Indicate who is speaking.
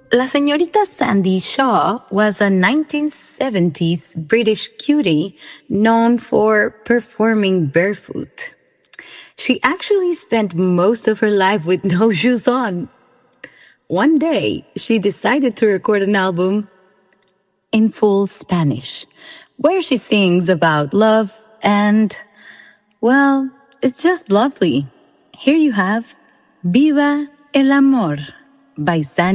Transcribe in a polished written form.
Speaker 1: La señorita Sandy Shaw was a 1970s British cutie known for performing barefoot. She actually spent most of her life with no shoes on. One day, she decided to record an album in full Spanish, where she sings about love and, well, it's just lovely. Here you have Viva el Amor by Sandy.